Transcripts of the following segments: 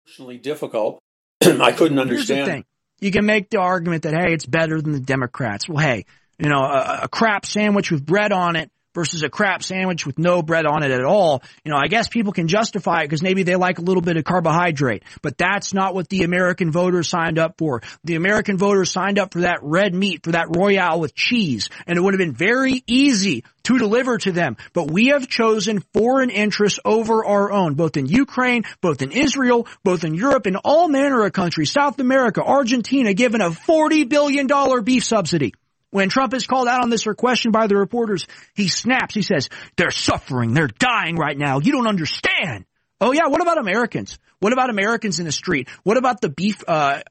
emotionally difficult. I couldn't understand. Here's the thing. You can make the argument that, hey, it's better than the Democrats. Well, hey, you know, a crap sandwich with bread on it versus a crap sandwich with no bread on it at all. You know, I guess people can justify it because maybe they like a little bit of carbohydrate, but that's not what the American voters signed up for. The American voters signed up for that red meat, for that Royale with cheese, and it would have been very easy to deliver to them. But we have chosen foreign interests over our own, both in Ukraine, both in Israel, both in Europe, and all manner of countries, South America, Argentina, given a $40 billion beef subsidy. When Trump is called out on this or questioned by the reporters, he snaps. He says, they're suffering. They're dying right now. You don't understand. Oh, yeah. What about Americans? What about Americans in the street? What about the beef,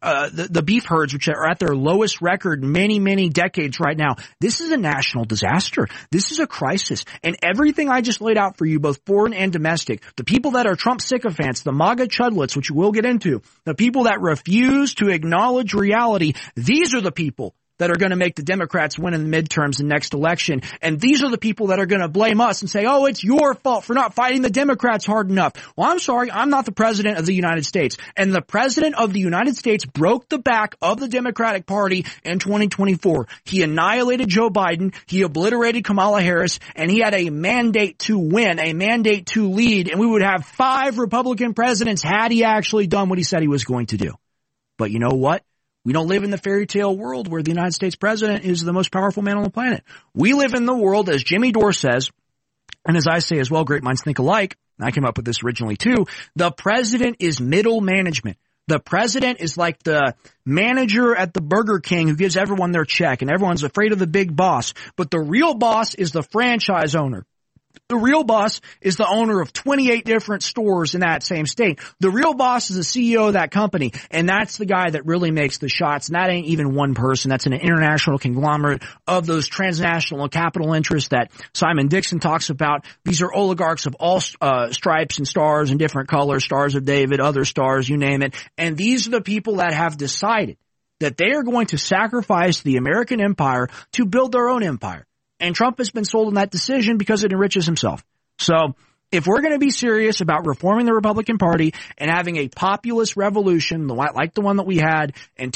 the beef herds, which are at their lowest record in many, many decades right now? This is a national disaster. This is a crisis. And everything I just laid out for you, both foreign and domestic, the people that are Trump sycophants, the MAGA chudlets, which we'll get into, the people that refuse to acknowledge reality, these are the people that are going to make the Democrats win in the midterms and next election. And these are the people that are going to blame us and say, oh, it's your fault for not fighting the Democrats hard enough. Well, I'm sorry. I'm not the president of the United States. And the president of the United States broke the back of the Democratic Party in 2024. He annihilated Joe Biden. He obliterated Kamala Harris. And he had a mandate to win, a mandate to lead. And we would have 5 Republican presidents had he actually done what he said he was going to do. But you know what? We don't live in the fairy tale world where the United States president is the most powerful man on the planet. We live in the world, as Jimmy Dore says, and as I say as well, great minds think alike. I came up with this originally too. The president is middle management. The president is like the manager at the Burger King who gives everyone their check, and everyone's afraid of the big boss. But the real boss is the franchise owner. The real boss is the owner of 28 different stores in that same state. The real boss is the CEO of that company, and that's the guy that really makes the shots. And that ain't even one person. That's an international conglomerate of those transnational capital interests that Simon Dixon talks about. These are oligarchs of all stripes and stars and different colors, stars of David, other stars, you name it. And these are the people that have decided that they are going to sacrifice the American empire to build their own empire. And Trump has been sold on that decision because it enriches himself. So if we're going to be serious about reforming the Republican Party and having a populist revolution like the one that we had in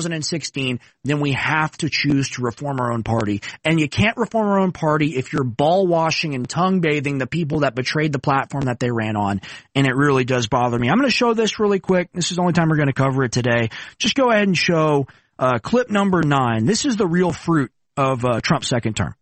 2016, then we have to choose to reform our own party. And you can't reform our own party if you're ball washing and tongue bathing the people that betrayed the platform that they ran on. And it really does bother me. I'm going to show this really quick. This is the only time we're going to cover it today. Just go ahead and show clip number 9. This is the real fruit of Trump's second term.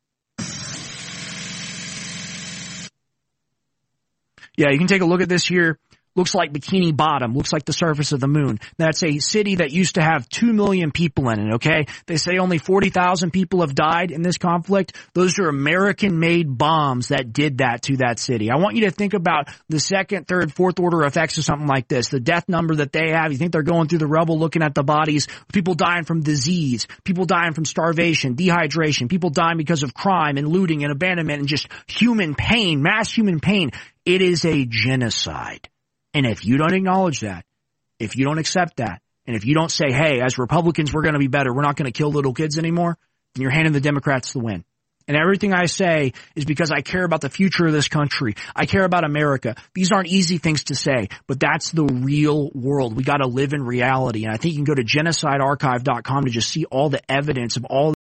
Yeah, you can take a look at this here. Looks like Bikini Bottom. Looks like the surface of the moon. That's a city that used to have 2 million people in it, okay? They say only 40,000 people have died in this conflict. Those are American-made bombs that did that to that city. I want you to think about the second, third, fourth order effects of something like this. The death number that they have. You think they're going through the rubble looking at the bodies. People dying from disease. People dying from starvation, dehydration. People dying because of crime and looting and abandonment and just human pain, mass human pain. It is a genocide. And if you don't acknowledge that, if you don't accept that, and if you don't say, hey, as Republicans, we're going to be better, we're not going to kill little kids anymore, then you're handing the Democrats the win. And everything I say is because I care about the future of this country. I care about America. These aren't easy things to say, but that's the real world. We got to live in reality. And I think you can go to genocidearchive.com to just see all the evidence of all